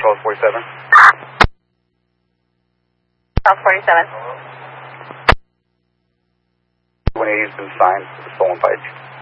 1247. 1247. 180 has been signed for the stolen bike.